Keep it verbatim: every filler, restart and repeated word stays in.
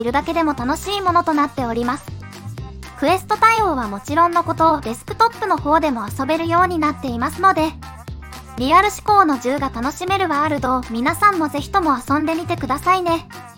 いるだけでも楽しいものとなっております。クエスト対応はもちろんのことをデスクトップの方でも遊べるようになっていますので、リアル思考の銃が楽しめるワールドを皆さんもぜひとも遊んでみてくださいね。